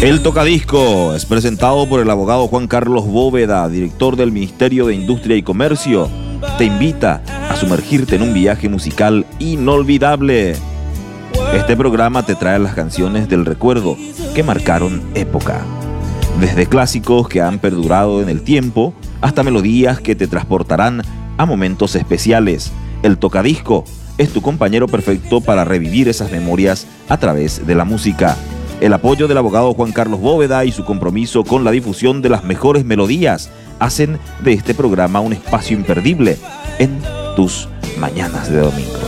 El Tocadisco es presentado por el abogado Juan Carlos Bóveda, director del Ministerio de Industria y Comercio. Te invita a sumergirte en un viaje musical inolvidable. Este programa te trae las canciones del recuerdo que marcaron época. Desde clásicos que han perdurado en el tiempo hasta melodías que te transportarán a momentos especiales. El Tocadisco es tu compañero perfecto para revivir esas memorias a través de la música. El apoyo del abogado Juan Carlos Bóveda y su compromiso con la difusión de las mejores melodías hacen de este programa un espacio imperdible en tus mañanas de domingo.